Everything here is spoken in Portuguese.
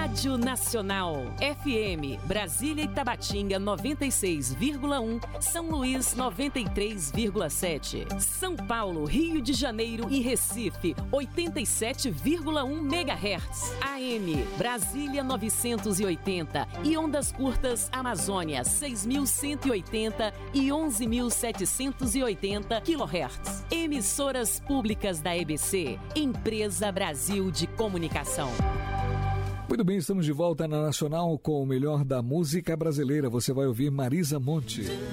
Rádio Nacional. FM, Brasília e Tabatinga 96,1. São Luís 93,7. São Paulo, Rio de Janeiro e Recife 87,1 MHz. AM, Brasília 980 e ondas curtas Amazônia 6.180 e 11.780 kHz. Emissoras públicas da EBC, Empresa Brasil de Comunicação. Muito bem, estamos de volta na Nacional com o melhor da música brasileira. Você vai ouvir Marisa Monte.